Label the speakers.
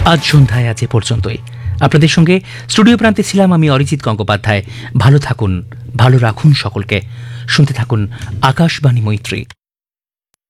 Speaker 1: আজ সন্ধ্যায় আজ এ পর্যন্তই। আপনাদের সঙ্গে স্টুডিও প্রান্তে ছিলাম আমি অরিজিৎ গঙ্গোপাধ্যায়। ভালো থাকুন, ভালো রাখুন সকলকে। শুনতে থাকুন আকাশবাণী মৈত্রী।